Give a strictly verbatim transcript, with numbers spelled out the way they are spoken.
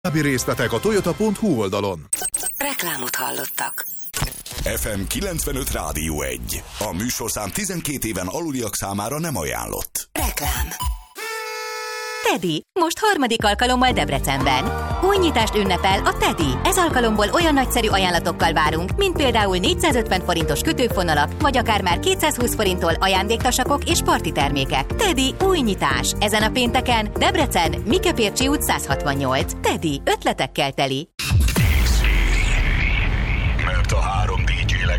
További részletek a toyota pont hu oldalon. Reklámot hallottak. ef em kilencvenöt Rádió egy. A műsorszám tizenkét éven aluliak számára nem ajánlott. Reklám. Teddy, most harmadik alkalommal Debrecenben. Új nyitást ünnepel a Teddy. Ez alkalomból olyan nagyszerű ajánlatokkal várunk, mint például négyszázötven forintos kötőfonalak, vagy akár már kétszázhúsz forinttól ajándéktasakok és parti termékek. Teddy új nyitás. Ezen a pénteken Debrecen, Mikepércsi út száz hatvannyolc. Teddy, ötletekkel teli.